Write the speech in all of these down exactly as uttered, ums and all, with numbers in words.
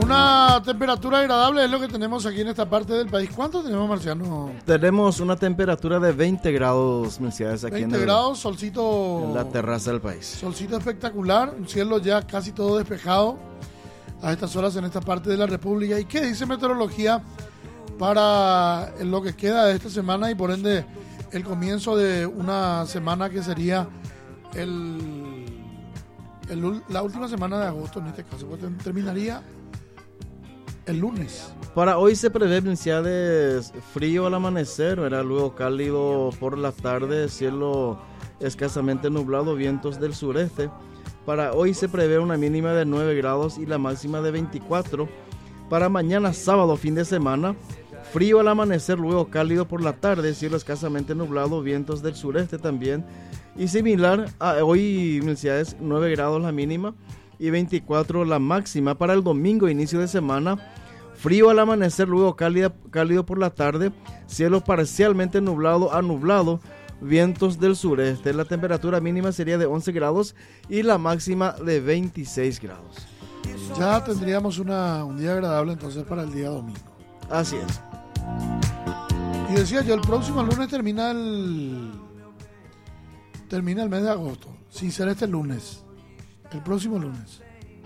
Una temperatura agradable es lo que tenemos aquí en esta parte del país. ¿Cuánto tenemos, Marciano? Tenemos una temperatura de veinte grados, Mercedes, aquí veinte en, el, grados, solcito. en la terraza del país. Solcito espectacular, un cielo ya casi todo despejado a estas horas en esta parte de la República. ¿Y qué dice meteorología para lo que queda de esta semana y por ende el comienzo de una semana que sería el, el la última semana de agosto en este caso? Pues terminaría el lunes. Para hoy se prevé Mercedes frío al amanecer, era luego cálido por la tarde, cielo escasamente nublado, vientos del sureste. Para hoy se prevé una mínima de nueve grados y la máxima de veinticuatro. Para mañana sábado, fin de semana, frío al amanecer, luego cálido por la tarde, cielo escasamente nublado, vientos del sureste también. Y similar a hoy, Mercedes, nueve grados la mínima y veinticuatro la máxima. Para el domingo, inicio de semana, frío al amanecer, luego cálido, cálido por la tarde, cielo parcialmente nublado a nublado, vientos del sureste. La temperatura mínima sería de once grados y la máxima de veintiséis grados. Ya tendríamos una, un día agradable entonces para el día domingo. Así es. Y decía yo, el próximo lunes termina el termina el mes de agosto, sin ser este lunes, el próximo lunes.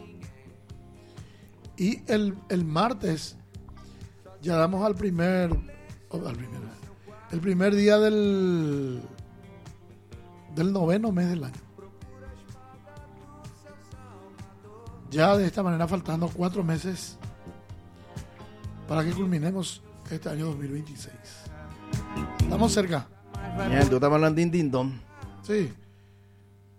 Y el, el martes ya damos al primer, al primer, el primer día del, del noveno mes del año. Ya de esta manera faltando cuatro meses para que culminemos este año dos mil veintiséis. Estamos cerca. Bien, tú estás hablando din din don. Sí.